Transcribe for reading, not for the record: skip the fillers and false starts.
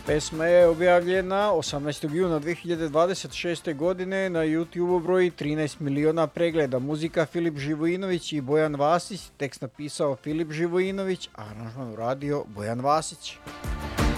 Pesma je objavljena 18. juna 2026. godine, na YouTube broji 13 miliona pregleda. Muzika Filip Živojinović i Bojan Vasić, tekst napisao Filip Živojinović, aranžman uradio Bojan Vasić.